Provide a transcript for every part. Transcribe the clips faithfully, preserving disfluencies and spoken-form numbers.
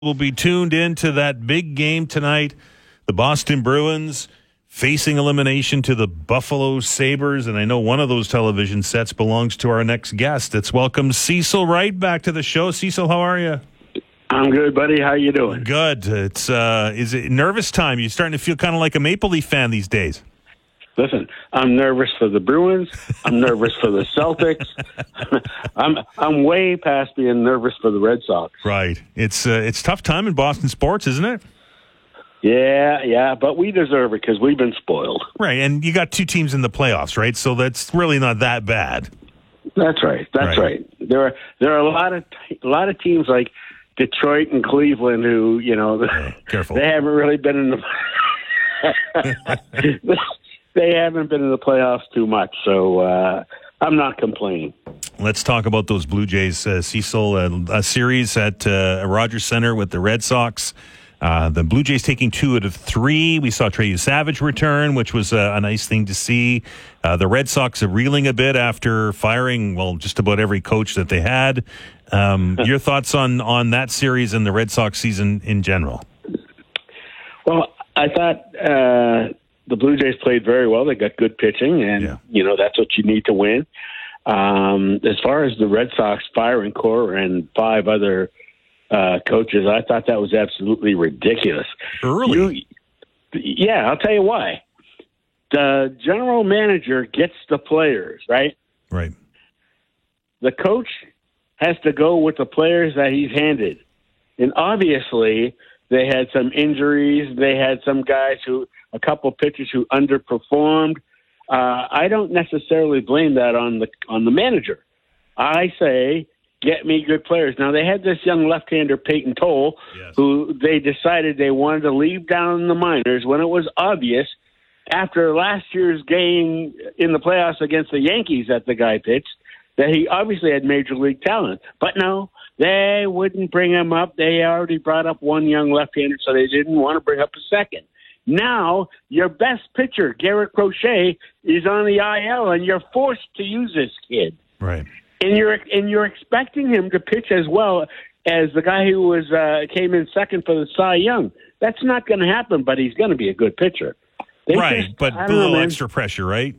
Will be tuned in to that big game tonight. The Boston Bruins facing elimination to the Buffalo Sabres. And I know one of those television sets belongs to our next guest. Let's welcome Cecil Wright back to the show. Cecil, how are you? I'm good, buddy. How you doing? Good. It's uh, is it nervous time? You're starting to feel kind of like a Maple Leaf fan these days. Listen, I'm nervous for the Bruins. I'm nervous for the Celtics. I'm I'm way past being nervous for the Red Sox. Right. It's uh, it's tough time in Boston sports, isn't it? Yeah, yeah, but we deserve it because we've been spoiled. Right, and you got two teams in the playoffs, right? So that's really not that bad. That's right. That's right. right. There are there are a lot of a lot of teams like Detroit and Cleveland who, you know, yeah, careful. They haven't really been in the they haven't been in the playoffs too much, so uh, I'm not complaining. Let's talk about those Blue Jays, uh, Cecil. Uh, a series at uh, Rogers Center with the Red Sox. Uh, the Blue Jays taking two out of three. We saw Trey Savage return, which was a, a nice thing to see. Uh, the Red Sox are reeling a bit after firing, well, just about every coach that they had. Um, your thoughts on, on that series and the Red Sox season in general? Well, I thought uh, the Blue Jays played very well. They got good pitching, and, yeah. you know, that's what you need to win. Um, as far as the Red Sox firing core and five other uh, coaches, I thought that was absolutely ridiculous. Early? You, yeah, I'll tell you why. The general manager gets the players, right? Right. The coach has to go with the players that he's handed. And obviously, they had some injuries. They had some guys who, a couple pitchers who underperformed. Uh, I don't necessarily blame that on the on the manager. I say, get me good players. Now, they had this young left-hander, Peyton Toll, yes. who they decided they wanted to leave down in the minors when it was obvious after last year's game in the playoffs against the Yankees that the guy pitched that he obviously had major league talent. But no, they wouldn't bring him up. They already brought up one young left-hander, so they didn't want to bring up a second. Now, your best pitcher, Garrett Crochet, is on the I L, and you're forced to use this kid. Right. And you're and you're expecting him to pitch as well as the guy who was uh, came in second for the Cy Young. That's not going to happen, but he's going to be a good pitcher. They right, just, but a little know, extra pressure, right?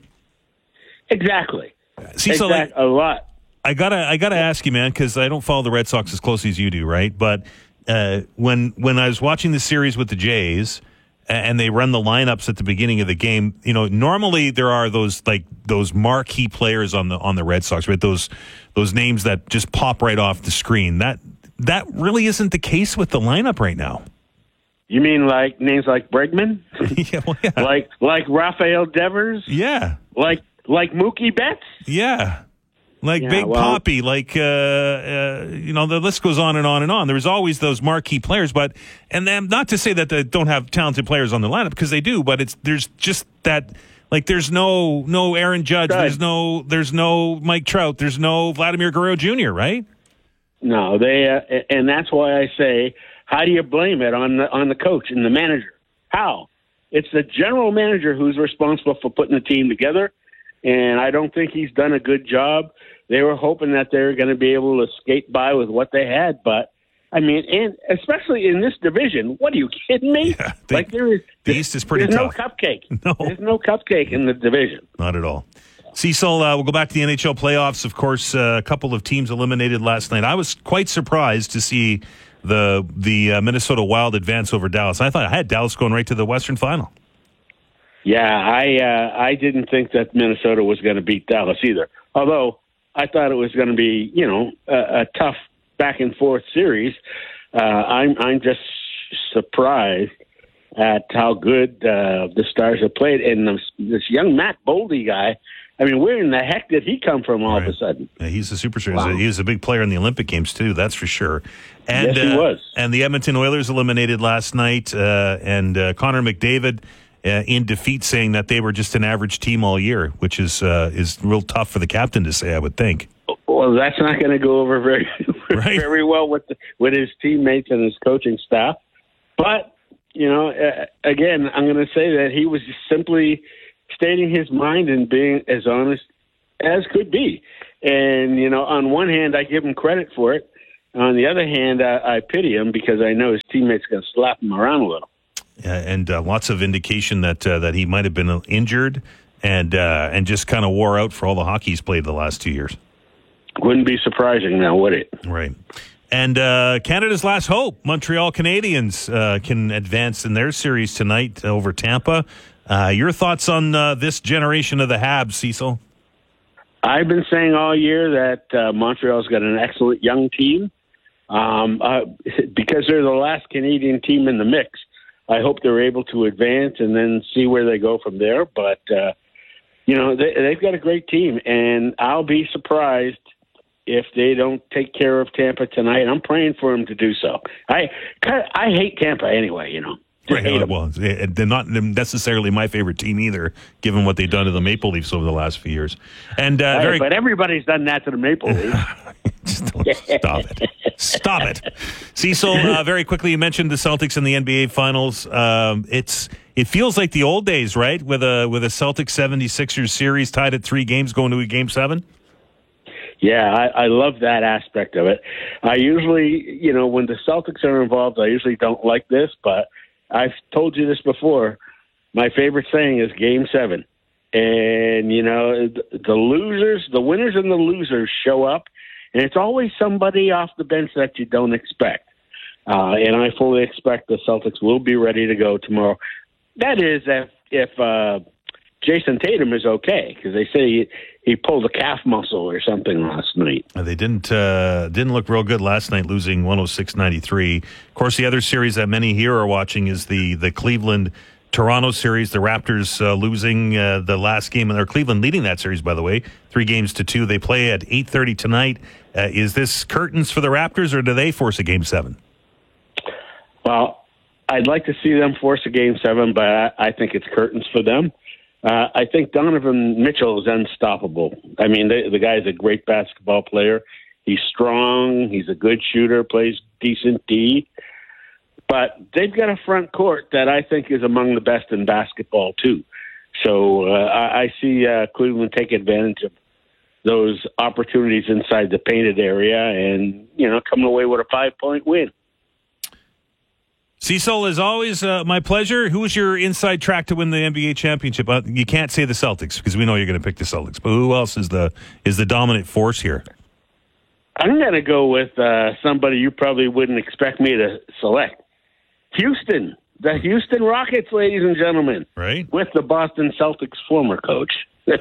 Exactly. See, so exactly. like, a lot. I gotta, I gotta ask you, man, because I don't follow the Red Sox as closely as you do, right? But uh, when when I was watching the series with the Jays, and they run the lineups at the beginning of the game, you know, normally there are those like those marquee players on the on the Red Sox, right? Those those names that just pop right off the screen. That that really isn't the case with the lineup right now. You mean like names like Bregman? yeah, well, yeah. Like like Rafael Devers? Yeah. Like like Mookie Betts? Yeah. Like yeah, Big well, Poppy, like, uh, uh, you know, the list goes on and on and on. There's always those marquee players, but, and then not to say that they don't have talented players on the lineup, because they do, but it's, there's just that, like, there's no, no Aaron Judge, right. there's no, there's no Mike Trout, there's no Vladimir Guerrero Junior, right? No, they, uh, and that's why I say, how do you blame it on the, on the coach and the manager? How? It's the general manager who's responsible for putting the team together, and I don't think he's done a good job. They were hoping that they were going to be able to skate by with what they had, but I mean, and especially in this division, what are you kidding me? Yeah, they, like there is, the East is pretty there's tough. no cupcake. No, there's no cupcake in the division. Not at all. Cecil, uh, we'll go back to the N H L playoffs. Of course, uh, a couple of teams eliminated last night. I was quite surprised to see the the uh, Minnesota Wild advance over Dallas. I thought I had Dallas going right to the Western Final. Yeah, I uh, I didn't think that Minnesota was going to beat Dallas either. Although I thought it was going to be, you know, a, a tough back and forth series. Uh, I'm I'm just surprised at how good uh, the Stars have played, and this, this young Matt Boldy guy. I mean, where in the heck did he come from all right. of a sudden? Yeah, he's a superstar. Wow. He was a big player in the Olympic Games too. That's for sure. And, yes, he uh, was. And the Edmonton Oilers eliminated last night, uh, and uh, Connor McDavid. Uh, in defeat, saying that they were just an average team all year, which is uh, is real tough for the captain to say, I would think. Well, that's not going to go over very right. very well with the, with his teammates and his coaching staff. But you know, uh, again, I'm going to say that he was just simply stating his mind and being as honest as could be. And you know, on one hand, I give him credit for it. On the other hand, I, I pity him because I know his teammates going to slap him around a little. Yeah, and uh, lots of indication that uh, that he might have been injured and uh, and just kind of wore out for all the hockey he's played the last two years. Wouldn't be surprising now, would it? Right. And uh, Canada's last hope, Montreal Canadiens, uh, can advance in their series tonight over Tampa. Uh, your thoughts on uh, this generation of the Habs, Cecil? I've been saying all year that uh, Montreal's got an excellent young team. Um, uh, because they're the last Canadian team in the mix, I hope they're able to advance and then see where they go from there. But, uh, you know, they, they've got a great team, and I'll be surprised if they don't take care of Tampa tonight. I'm praying for them to do so. I I hate Tampa anyway, you know. Right. Hate well, they're not necessarily my favorite team either, given what they've done to the Maple Leafs over the last few years. And uh, right, very... But everybody's done that to the Maple Leafs. Just don't, stop it. Stop it. Cecil, uh, very quickly, you mentioned the Celtics in the N B A Finals. Um, it's It feels like the old days, right, with a, with a Celtics seventy-sixers series tied at three games going to a game seven? Yeah, I, I love that aspect of it. I usually, you know, when the Celtics are involved, I usually don't like this, but I've told you this before. My favorite saying is Game Seven, and you know, the losers, the winners, and the losers show up, and it's always somebody off the bench that you don't expect. Uh, and I fully expect the Celtics will be ready to go tomorrow. That is, if if uh, Jason Tatum is okay, because they say he, he pulled a calf muscle or something last night. They didn't uh, didn't look real good last night, losing one oh six ninety-three. Of course, the other series that many here are watching is the the Cleveland-Toronto series. The Raptors uh, losing uh, the last game, and they're Cleveland leading that series, by the way, three games to two. They play at eight thirty tonight. Uh, is this curtains for the Raptors, or do they force a game seven? Well, I'd like to see them force a game seven, but I, I think it's curtains for them. Uh, I think Donovan Mitchell is unstoppable. I mean, the, the guy's a great basketball player. He's strong. He's a good shooter, plays decent D. But they've got a front court that I think is among the best in basketball, too. So uh, I, I see uh, Cleveland take advantage of those opportunities inside the painted area and, you know, coming away with a five-point win. Cecil, as always, uh, my pleasure. Who's your inside track to win the N B A championship? Uh, you can't say the Celtics because we know you're going to pick the Celtics. But who else is the is the dominant force here? I'm going to go with uh, somebody you probably wouldn't expect me to select. Houston, the Houston Rockets, ladies and gentlemen. Right. With the Boston Celtics former coach.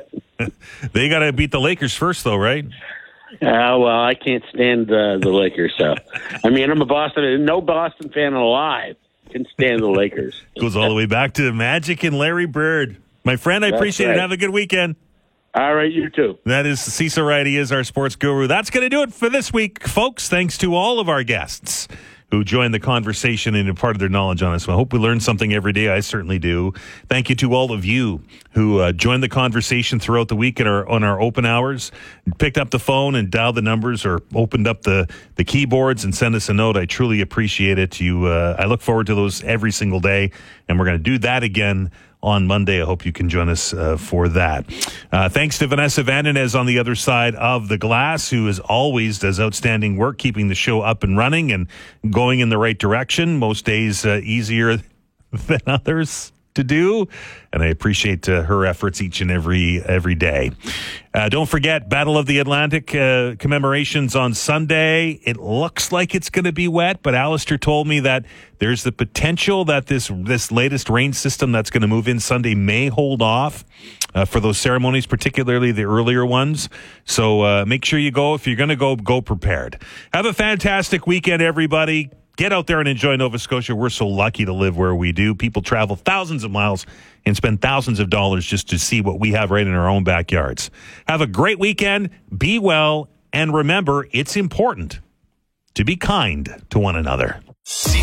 They got to beat the Lakers first, though, right? Uh, well, I can't stand uh, the Lakers, so. I mean, I'm a Boston, no Boston fan alive can stand the Lakers. Goes all the way back to Magic and Larry Bird. My friend, I That's appreciate right. it. Have a good weekend. All right, you too. That is Cecil Wright. He is our sports guru. That's going to do it for this week, folks. Thanks to all of our guests who joined the conversation and imparted their knowledge on us. I hope we learn something every day. I certainly do. Thank you to all of you who uh, joined the conversation throughout the week at our, on our open hours, picked up the phone and dialed the numbers or opened up the, the keyboards and sent us a note. I truly appreciate it. You, uh, I look forward to those every single day, and we're going to do that again on Monday. I hope you can join us uh, for that. Uh, thanks to Vanessa Vandenez on the other side of the glass, who as always does outstanding work keeping the show up and running and going in the right direction. Most days uh, easier than others to do, and I appreciate uh, her efforts each and every every day. Uh, don't forget, Battle of the Atlantic uh, commemorations on Sunday. It looks like it's going to be wet, but Alistair told me that there's the potential that this this latest rain system that's going to move in Sunday may hold off uh, for those ceremonies, particularly the earlier ones. So uh, make sure you go. If you're going to go, go prepared. Have a fantastic weekend, everybody. Get out there and enjoy Nova Scotia. We're so lucky to live where we do. People travel thousands of miles and spend thousands of dollars just to see what we have right in our own backyards. Have a great weekend. Be well. And remember, it's important to be kind to one another. C J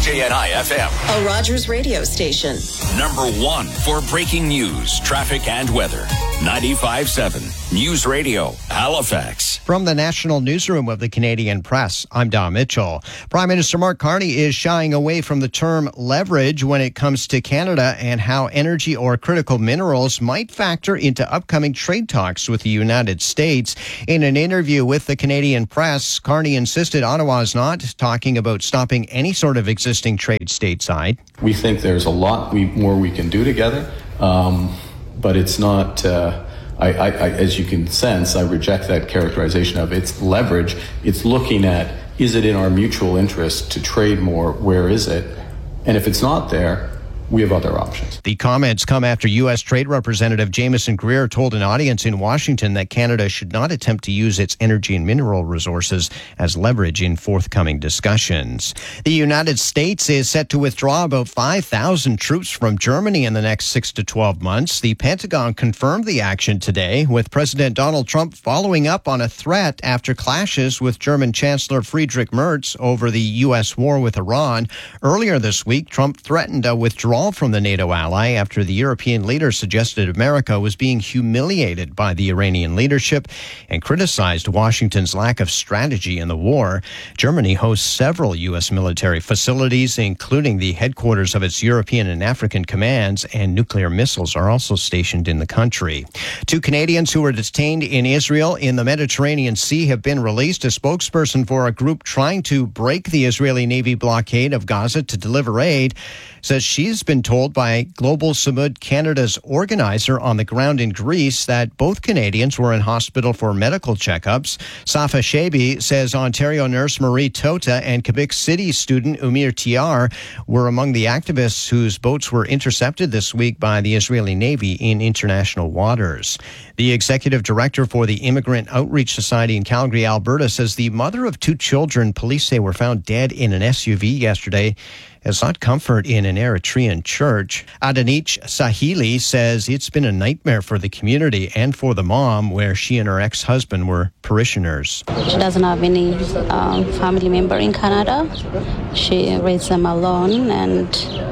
J N I F M. A Rogers radio station. Number one for breaking news, traffic, and weather. ninety-five point seven News Radio, Halifax. From the National Newsroom of the Canadian Press, I'm Don Mitchell. Prime Minister Mark Carney is shying away from the term leverage when it comes to Canada and how energy or critical minerals might factor into upcoming trade talks with the United States. In an interview with the Canadian Press, Carney insisted Ottawa is not talking about stopping any sort of existing trade stateside. We think there's a lot we, more we can do together, um, but it's not... Uh, I, I, I, as you can sense, I reject that characterization of it's leverage. It's looking at, is it in our mutual interest to trade more? Where is it? And if it's not there, we have other options. The comments come after U S Trade Representative Jameson Greer told an audience in Washington that Canada should not attempt to use its energy and mineral resources as leverage in forthcoming discussions. The United States is set to withdraw about five thousand troops from Germany in the next six to twelve months. The Pentagon confirmed the action today, with President Donald Trump following up on a threat after clashes with German Chancellor Friedrich Merz over the U S war with Iran. Earlier this week, Trump threatened a withdrawal from the NATO ally after the European leader suggested America was being humiliated by the Iranian leadership and criticized Washington's lack of strategy in the war. Germany hosts several U S military facilities, including the headquarters of its European and African commands, and nuclear missiles are also stationed in the country. Two Canadians who were detained in Israel in the Mediterranean Sea have been released. A spokesperson for a group trying to break the Israeli Navy blockade of Gaza to deliver aid says she's been told by Global Samud Canada's organizer on the ground in Greece that both Canadians were in hospital for medical checkups. Safa Shebi says Ontario nurse Marie Tota and Quebec City student Umir Tiar were among the activists whose boats were intercepted this week by the Israeli Navy in international waters. The executive director for the Immigrant Outreach Society in Calgary, Alberta, says the mother of two children police say were found dead in an S U V yesterday has sought comfort in an Eritrean church. Adanich Sahili says it's been a nightmare for the community and for the mom, where she and her ex-husband were parishioners. She doesn't have any um, family member in Canada. She raised them alone, and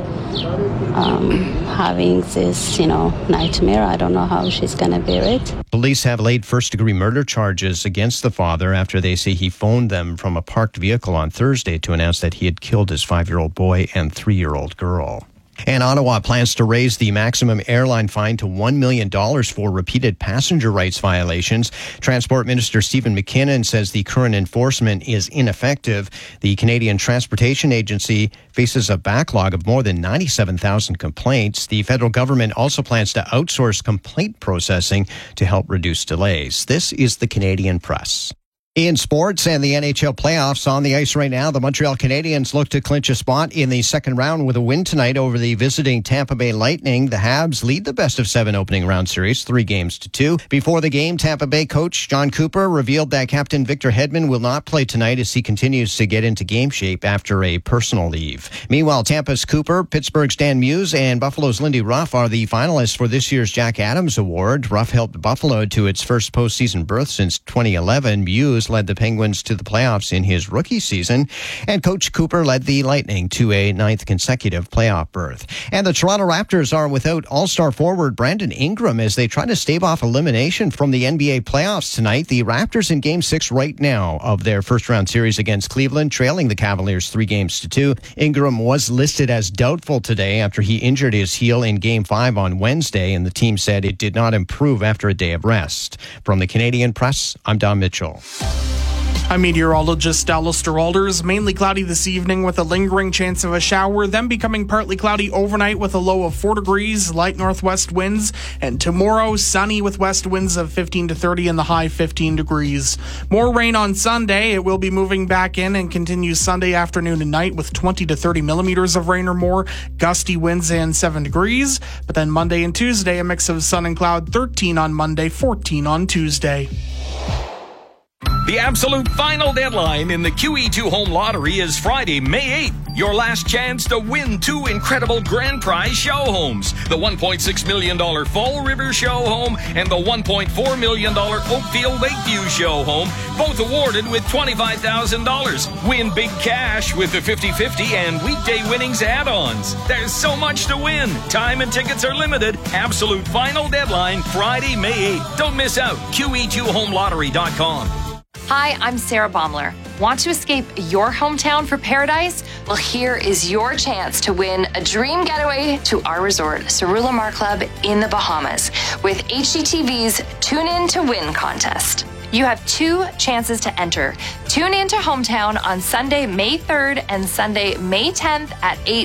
um, having this, you know, nightmare. I don't know how she's going to bear it. Police have laid first-degree murder charges against the father after they say he phoned them from a parked vehicle on Thursday to announce that he had killed his five-year-old boy and three-year-old girl. And Ottawa plans to raise the maximum airline fine to one million dollars for repeated passenger rights violations. Transport Minister Stephen McKinnon says the current enforcement is ineffective. The Canadian Transportation Agency faces a backlog of more than ninety-seven thousand complaints. The federal government also plans to outsource complaint processing to help reduce delays. This is the Canadian Press. In sports and the N H L playoffs on the ice right now, the Montreal Canadiens look to clinch a spot in the second round with a win tonight over the visiting Tampa Bay Lightning. The Habs lead the best of seven opening round series, three games to two. Before the game, Tampa Bay coach John Cooper revealed that Captain Victor Hedman will not play tonight as he continues to get into game shape after a personal leave. Meanwhile, Tampa's Cooper, Pittsburgh's Dan Muse, and Buffalo's Lindy Ruff are the finalists for this year's Jack Adams Award. Ruff helped Buffalo to its first postseason berth since twenty eleven. Muse led the Penguins to the playoffs in his rookie season, and Coach Cooper led the Lightning to a ninth consecutive playoff berth. And the Toronto Raptors are without all-star forward Brandon Ingram as they try to stave off elimination from the N B A playoffs tonight. The Raptors in Game six right now of their first-round series against Cleveland, trailing the Cavaliers three games to two. Ingram was listed as doubtful today after he injured his heel in Game five on Wednesday, and the team said it did not improve after a day of rest. From the Canadian Press, I'm Don Mitchell. I'm meteorologist Alistair Alders. Mainly cloudy this evening with a lingering chance of a shower, then becoming partly cloudy overnight with a low of four degrees, light northwest winds, and tomorrow sunny with west winds of fifteen to thirty and the high fifteen degrees. More rain on Sunday. It will be moving back in and continues Sunday afternoon and night with twenty to thirty millimeters of rain or more, gusty winds and seven degrees. But then Monday and Tuesday, a mix of sun and cloud, thirteen on Monday, fourteen on Tuesday. The absolute final deadline in the Q E two Home Lottery is Friday, May eighth. Your last chance to win two incredible grand prize show homes. The one point six million dollars Fall River show home and the one point four million dollars Oakfield Lakeview show home, both awarded with twenty-five thousand dollars. Win big cash with the fifty-fifty and weekday winnings add-ons. There's so much to win. Time and tickets are limited. Absolute final deadline, Friday, May eighth. Don't miss out. Q E two home lottery dot com. Hi, I'm Sarah Baumler. Want to escape your hometown for paradise? Well, here is your chance to win a dream getaway to our resort, Cerula Mar Club in the Bahamas, with H G T V's Tune In to Win contest. You have two chances to enter. Tune in to Hometown on Sunday, May third and Sunday, May tenth at eight